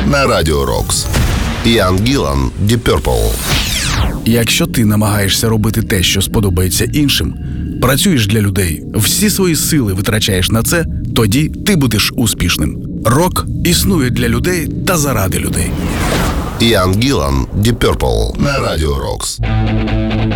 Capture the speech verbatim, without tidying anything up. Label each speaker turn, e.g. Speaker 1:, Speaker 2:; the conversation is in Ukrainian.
Speaker 1: на Радіо Рокс. Ян Гілан, Deep Purple.
Speaker 2: Якщо ти намагаєшся робити те, що сподобається іншим, працюєш для людей, всі свої сили витрачаєш на це, тоді ти будеш успішним. Рок існує для людей та заради людей.
Speaker 1: Ян Гілан, Deep Purple на Радіо Рокс.